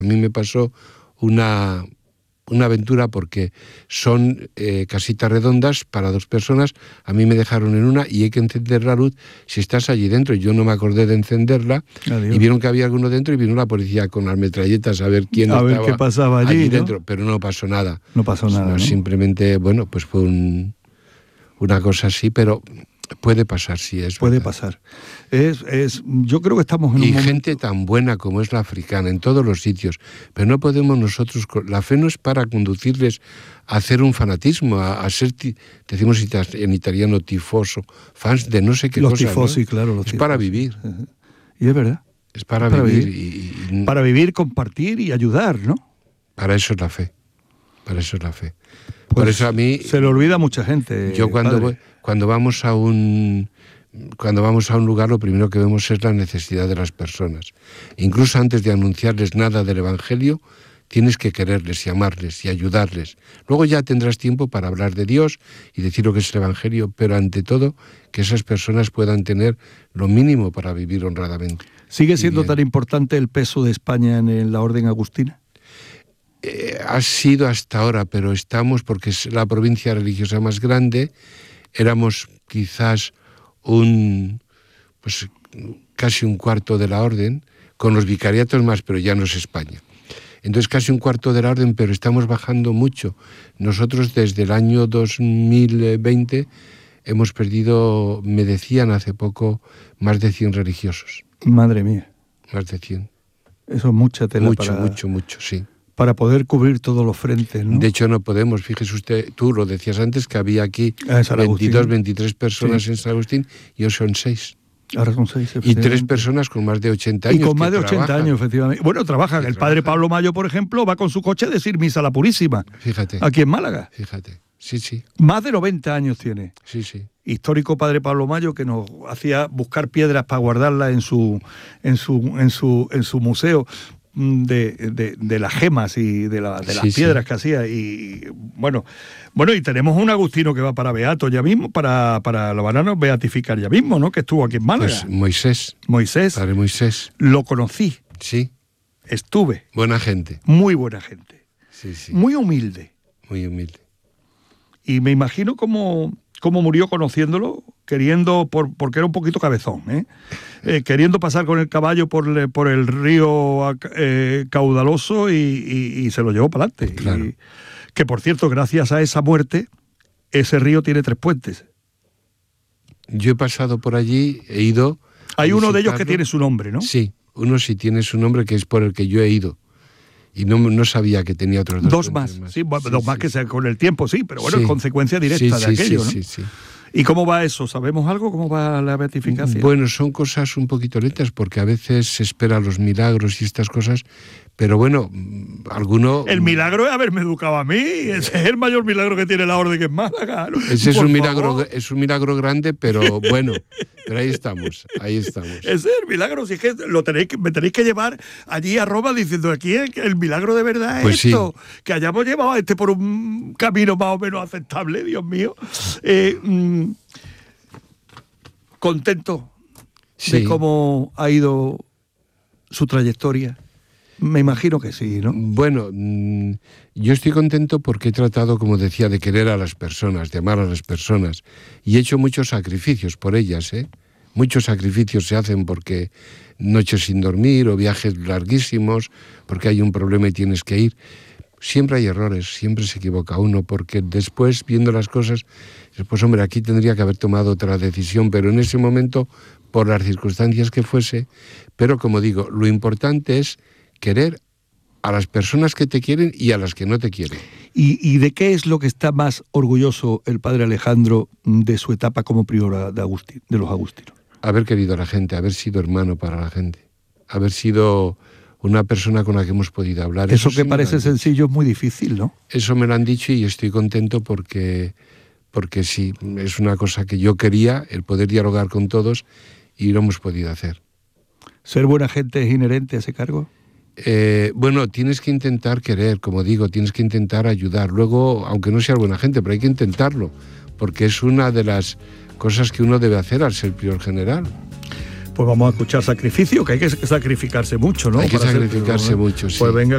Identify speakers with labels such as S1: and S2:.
S1: A mí me pasó una aventura porque son casitas redondas para 2 personas, a mí me dejaron en una y hay que encender la luz si estás allí dentro. Yo no me acordé de encenderla. Adiós. Y vieron que había alguno dentro y vino la policía con las metralletas a ver quién estaba,
S2: ver qué pasaba allí, ¿no?
S1: dentro, pero no pasó nada.
S2: No pasó nada, ¿no?
S1: Simplemente, bueno, pues fue una cosa así, pero puede pasar, sí, es
S2: puede
S1: verdad.
S2: Pasar. Yo creo que estamos en
S1: y
S2: un momento...
S1: gente tan buena como es la africana en todos los sitios, pero no podemos nosotros, la fe no es para conducirles a hacer un fanatismo, a ser, decimos en italiano, tifoso, fans de no sé qué
S2: los
S1: cosa,
S2: tifosi,
S1: ¿no?
S2: claro,
S1: es para vivir.
S2: Y es verdad.
S1: Es para vivir.
S2: Para vivir, compartir y ayudar, ¿no?
S1: Para eso es la fe. Para eso es la fe.
S2: Pues
S1: por eso a mí...
S2: Se le olvida a mucha gente.
S1: Yo cuando vamos a un lugar, lo primero que vemos es la necesidad de las personas. Incluso antes de anunciarles nada del Evangelio, tienes que quererles y amarles y ayudarles. Luego ya tendrás tiempo para hablar de Dios y decir lo que es el Evangelio, pero ante todo, que esas personas puedan tener lo mínimo para vivir honradamente.
S2: ¿Sigue siendo tan importante el peso de España en la orden agustina?
S1: Ha sido hasta ahora, pero estamos, porque es la provincia religiosa más grande, éramos quizás casi un cuarto de la orden, con los vicariatos más, pero ya no es España. Entonces casi un cuarto de la orden, pero estamos bajando mucho. Nosotros desde el año 2020 hemos perdido, me decían hace poco, más de 100 religiosos.
S2: Madre mía.
S1: Más de 100.
S2: Eso es mucha tela
S1: Mucho, sí.
S2: Para poder cubrir todos los frentes, ¿no?
S1: De hecho, no podemos. Fíjese usted, tú lo decías antes, que había aquí 22, 23 personas en San Agustín, y hoy son 6.
S2: Ahora son 6,
S1: y 3 personas con más de 80 años.
S2: Y con más de 80 años, efectivamente. Bueno, trabajan. El padre Pablo Mayo, por ejemplo, va con su coche a decir misa a la Purísima.
S1: Fíjate.
S2: Aquí en Málaga.
S1: Fíjate. Sí.
S2: Más de 90 años tiene.
S1: Sí.
S2: Histórico padre Pablo Mayo, que nos hacía buscar piedras para guardarlas en su museo de las gemas y de las piedras que hacía. Y bueno, y tenemos un agustino que va para beato ya mismo, para lo van a beatificar ya mismo, ¿no? Que estuvo aquí en Málaga.
S1: Pues Moisés. Padre Moisés.
S2: Lo conocí.
S1: Sí.
S2: Estuve.
S1: Buena gente.
S2: Muy buena gente.
S1: Sí.
S2: Muy humilde.
S1: Muy humilde.
S2: Y me imagino cómo murió conociéndolo, queriendo, porque era un poquito cabezón, queriendo pasar con el caballo por el río caudaloso y se lo llevó para adelante.
S1: Claro.
S2: Que, por cierto, gracias a esa muerte, ese río tiene 3 puentes.
S1: Yo he pasado por allí, he ido...
S2: Hay uno de ellos que tiene su nombre, ¿no?
S1: Sí, uno sí tiene su nombre, que es por el que yo he ido. Y no sabía que tenía otros 2
S2: más. Sí, dos más que sea con el tiempo, sí, pero bueno, es consecuencia directa de aquello, ¿no?
S1: Sí.
S2: ¿Y cómo va eso? ¿Sabemos algo? ¿Cómo va la beatificación?
S1: Bueno, son cosas un poquito lentas, porque a veces se esperan los milagros y estas cosas, pero bueno, alguno...
S2: El milagro es haberme educado a mí, ese es el mayor milagro que tiene la orden en Málaga, ¿no?
S1: Ese es un milagro grande, pero bueno, pero ahí estamos.
S2: Ese es el milagro, si es que me tenéis que llevar allí a Roma diciendo aquí el milagro de verdad es
S1: pues
S2: esto, sí. Que hayamos llevado a por un camino más o menos aceptable, Dios mío. Contento de cómo ha ido su trayectoria. Me imagino que sí, ¿no?
S1: Bueno, yo estoy contento porque he tratado, como decía, de querer a las personas, de amar a las personas, y he hecho muchos sacrificios por ellas, Muchos sacrificios se hacen porque noches sin dormir o viajes larguísimos, porque hay un problema y tienes que ir. Siempre hay errores, siempre se equivoca uno, porque después, viendo las cosas, pues hombre, aquí tendría que haber tomado otra decisión, pero en ese momento, por las circunstancias que fuese, pero como digo, lo importante es querer a las personas que te quieren y a las que no te quieren.
S2: ¿Y de qué es lo que está más orgulloso el padre Alejandro de su etapa como prior de los agustinos?
S1: Haber querido a la gente, haber sido hermano para la gente, haber sido una persona con la que hemos podido hablar.
S2: Eso que parece sencillo es muy difícil, ¿no?
S1: Eso me lo han dicho y estoy contento porque sí, es una cosa que yo quería, el poder dialogar con todos, y lo hemos podido hacer.
S2: ¿Ser buena gente es inherente a ese cargo?
S1: Bueno, tienes que intentar querer, como digo, tienes que intentar ayudar. Luego, aunque no seas buena gente, pero hay que intentarlo, porque es una de las cosas que uno debe hacer al ser prior general.
S2: Pues vamos a escuchar sacrificio, que hay que sacrificarse mucho, ¿no?
S1: Hay que sacrificarse mucho, sí.
S2: Pues venga.